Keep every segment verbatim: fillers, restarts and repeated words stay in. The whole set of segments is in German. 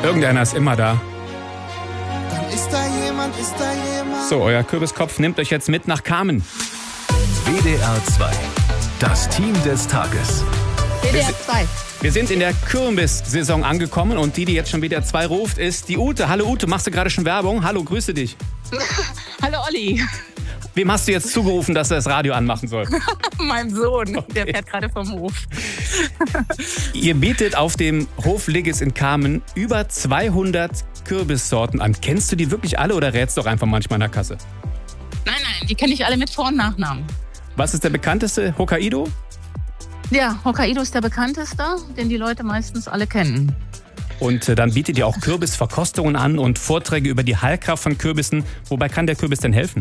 Irgendeiner ist immer da. Dann ist da jemand, ist da jemand. So, euer Kürbiskopf nimmt euch jetzt mit nach Kamen. W D R zwei. Das Team des Tages. W D R zwei. Wir sind in der Kürbissaison angekommen und die, die jetzt schon W D R zwei ruft, ist die Ute. Hallo Ute, machst du gerade schon Werbung? Hallo, grüße dich. Hallo Olli. Wem hast du jetzt zugerufen, dass er das Radio anmachen soll? Mein Sohn, Okay. der fährt gerade vom Hof. Ihr bietet auf dem Hof Liggis in Kamen über zweihundert Kürbissorten an. Kennst du die wirklich alle oder rätst du auch einfach manchmal in der Kasse? Nein, nein, die kenne ich alle mit Vor- und Nachnamen. Was ist der bekannteste? Hokkaido? Ja, Hokkaido ist der bekannteste, den die Leute meistens alle kennen. Und äh, dann bietet ihr auch Kürbisverkostungen an und Vorträge über die Heilkraft von Kürbissen. Wobei kann der Kürbis denn helfen?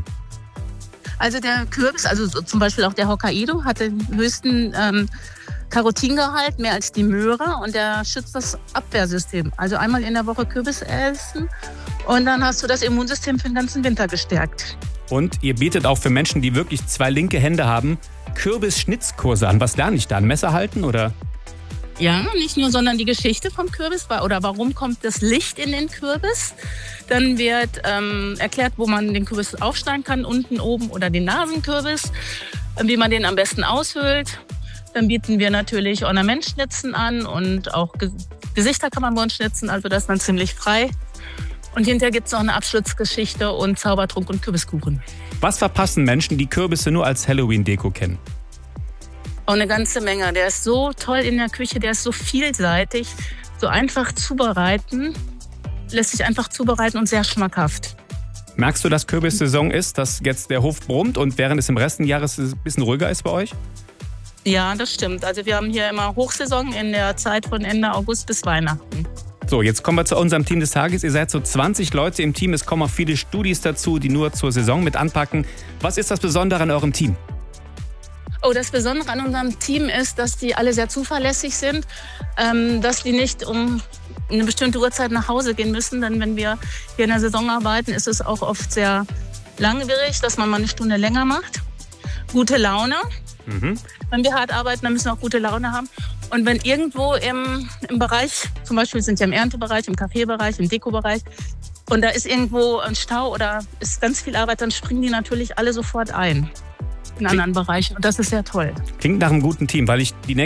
Also der Kürbis, also so zum Beispiel auch der Hokkaido, hat den höchsten ähm, Carotingehalt, mehr als die Möhre, und der schützt das Abwehrsystem. Also einmal in der Woche Kürbis essen und dann hast du das Immunsystem für den ganzen Winter gestärkt. Und ihr bietet auch für Menschen, die wirklich zwei linke Hände haben, Kürbisschnitzkurse an. Was lerne ich da? Ein Messer halten oder? Ja, nicht nur, sondern die Geschichte vom Kürbis oder warum kommt das Licht in den Kürbis. Dann wird ähm, erklärt, wo man den Kürbis aufschneiden kann, unten, oben oder den Nasenkürbis, wie man den am besten aushöhlt. Dann bieten wir natürlich Ornamentschnitzen an und auch Ge- Gesichter kann man bei uns schnitzen, also das ist dann ziemlich frei. Und hinterher gibt es noch eine Abschlussgeschichte und Zaubertrunk und Kürbiskuchen. Was verpassen Menschen, die Kürbisse nur als Halloween-Deko kennen? Auch eine ganze Menge. Der ist so toll in der Küche, der ist so vielseitig, so einfach zubereiten, lässt sich einfach zubereiten und sehr schmackhaft. Merkst du, dass Kürbissaison ist, dass jetzt der Hof brummt und während es im Rest des Jahres ein bisschen ruhiger ist bei euch? Ja, das stimmt. Also wir haben hier immer Hochsaison in der Zeit von Ende August bis Weihnachten. So, jetzt kommen wir zu unserem Team des Tages. Ihr seid so zwanzig Leute im Team. Es kommen auch viele Studis dazu, die nur zur Saison mit anpacken. Was ist das Besondere an eurem Team? Oh, das Besondere an unserem Team ist, dass die alle sehr zuverlässig sind, ähm, dass die nicht um eine bestimmte Uhrzeit nach Hause gehen müssen. Denn wenn wir hier in der Saison arbeiten, ist es auch oft sehr langwierig, dass man mal eine Stunde länger macht. Gute Laune. Mhm. Wenn wir hart arbeiten, dann müssen wir auch gute Laune haben. Und wenn irgendwo im, im Bereich, zum Beispiel sind wir im Erntebereich, im Kaffeebereich, im Dekobereich, und da ist irgendwo ein Stau oder ist ganz viel Arbeit, dann springen die natürlich alle sofort ein in anderen Bereichen. Und das ist sehr toll. Klingt nach einem guten Team, weil ich die